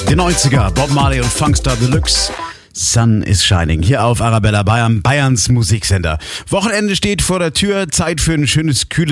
Die 90er, Bob Marley und Funkstar Deluxe. Sun is Shining. Hier auf Arabella Bayern, Bayerns Musiksender. Wochenende steht vor der Tür. Zeit für ein schönes, kühles